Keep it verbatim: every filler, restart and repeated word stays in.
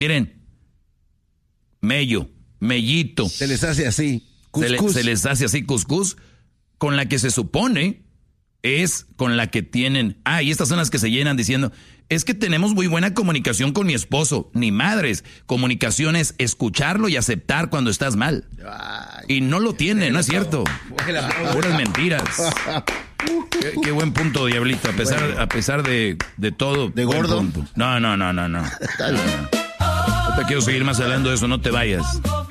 Miren, mello, mellito. Se les hace así, se, le, cuscús. se les hace así cuscús, con la que se supone es con la que tienen... Ah, y estas son las que se llenan diciendo, es que tenemos muy buena comunicación con mi esposo. Ni madres, comunicación es escucharlo y aceptar cuando estás mal. Ay, y no lo tiene, no es cierto. Puras Puras mentiras. Qué, qué buen punto, Diablito, a pesar, bueno. a pesar de, de todo. ¿De gordo? Punto. No, no, no, no, no. no, no. Yo te quiero seguir más hablando de eso, no te vayas.